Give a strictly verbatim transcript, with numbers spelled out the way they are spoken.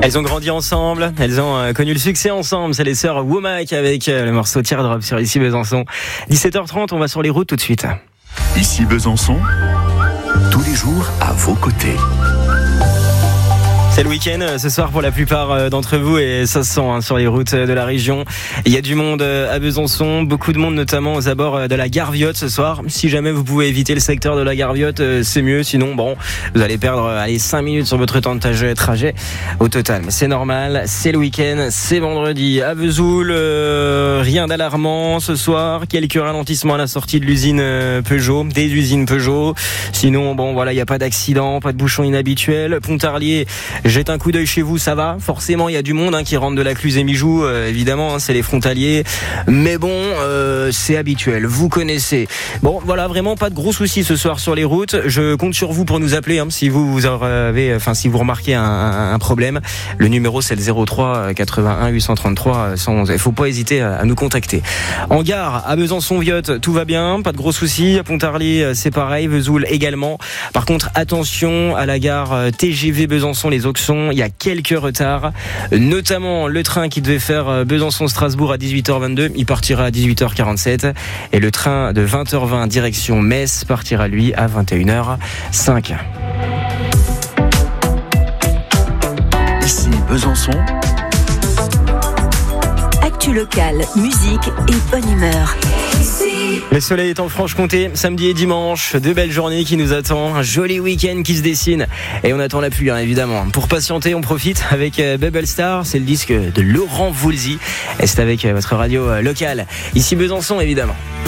Elles ont grandi ensemble, elles ont euh, connu le succès ensemble. C'est les sœurs Womack avec euh, le morceau Teardrop sur Ici Besançon. dix-sept heures trente, on va sur les routes tout de suite. Ici Besançon, tous les jours à vos côtés. C'est le week-end ce soir pour la plupart d'entre vous et ça se sent hein, sur les routes de la région. Il y a du monde à Besançon, beaucoup de monde notamment aux abords de la gare Viotte ce soir. Si jamais vous pouvez éviter le secteur de la gare Viotte, c'est mieux. Sinon, bon, vous allez perdre allez, cinq minutes sur votre temps de trajet au total. Mais c'est normal, c'est le week-end, c'est vendredi. À Vesoul, euh, rien d'alarmant ce soir. Quelques ralentissements à la sortie de l'usine Peugeot, des usines Peugeot. Sinon, bon, voilà, il n'y a pas d'accident, pas de bouchon inhabituel. Pontarlier, jette un coup d'œil chez vous, ça va. Forcément, il y a du monde hein, qui rentre de la Cluse et Mijoux, euh, évidemment, hein, c'est les frontaliers. Mais bon, euh, c'est habituel, vous connaissez. Bon, voilà, vraiment pas de gros soucis ce soir sur les routes. Je compte sur vous pour nous appeler hein, si vous, vous avez, enfin si vous remarquez un, un, un problème. Le numéro c'est le zéro trois quatre-vingt-un huit cent trente-trois cent onze. Il faut pas hésiter à, à nous contacter. En gare, à Besançon-Viotte, tout va bien, pas de gros soucis. À Pontarlier, c'est pareil. Vesoul également. Par contre, attention à la gare T G V Besançon, les Auxons, il y a quelques retards, notamment le train qui devait faire Besançon-Strasbourg à dix-huit heures vingt-deux, il partira à dix-huit heures quarante-sept et le train de vingt heures vingt direction Metz partira lui à vingt et une heures cinq. Ici Besançon. Actu locale, musique et bonne humeur. Le soleil est en Franche-Comté, samedi et dimanche, deux belles journées qui nous attendent, un joli week-end qui se dessine et on attend la pluie hein, évidemment. Pour patienter, on profite avec Bubble Star, c'est le disque de Laurent Voulzy et c'est avec votre radio locale, ici Besançon évidemment.